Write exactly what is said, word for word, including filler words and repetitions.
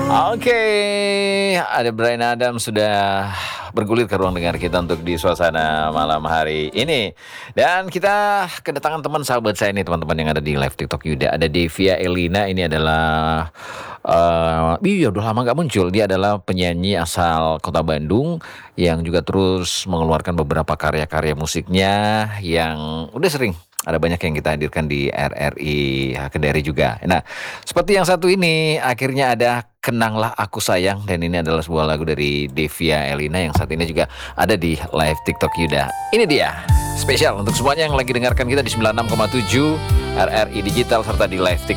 Oke, ada Bryan Adams sudah bergulir ke ruang dengar kita untuk di suasana malam hari ini. Dan kita kedatangan teman sahabat saya nih, teman-teman yang ada di live TikTok Yuda. Ada Devia Elina, ini adalah uh, iya udah lama gak muncul. Dia adalah penyanyi asal Kota Bandung yang juga terus mengeluarkan beberapa karya-karya musiknya yang udah sering ada banyak yang kita hadirkan di R R I Kendari juga. Nah, seperti yang satu ini, akhirnya ada Kenanglah Aku Sayang. Dan ini adalah sebuah lagu dari Devia Elina yang saat ini juga ada di live TikTok Yuda. Ini dia, spesial untuk semuanya yang lagi dengarkan kita di sembilan puluh enam koma tujuh R R I Digital serta di live TikTok